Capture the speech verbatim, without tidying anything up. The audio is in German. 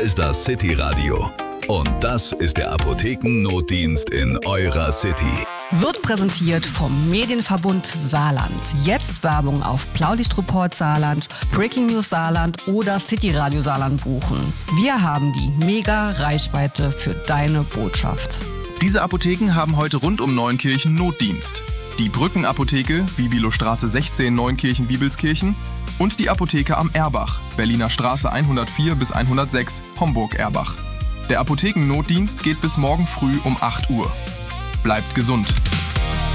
ist das City Radio. Und das ist der Apothekennotdienst in eurer City. Wird präsentiert vom Medienverbund Saarland. Jetzt Werbung auf Blaulichtreport Saarland, Breaking News Saarland oder City Radio Saarland buchen. Wir haben die Mega-Reichweite für deine Botschaft. Diese Apotheken haben heute rund um Neunkirchen Notdienst. Die Brückenapotheke, Wibilostraße sechzehn, Neunkirchen-Wiebelskirchen und die Apotheke am Erbach, Berliner Straße hundertvier bis hundertsechs, Homburg-Erbach. Der Apothekennotdienst geht bis morgen früh um acht Uhr. Bleibt gesund!